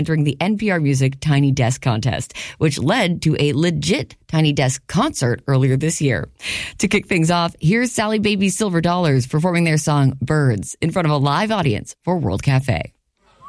entering the NPR Music Tiny Desk Contest, which led to a legit Tiny Desk concert earlier this year. To kick things off, here's Sally Baby Silver Dollars performing their song Birds in front of a live audience for World Cafe.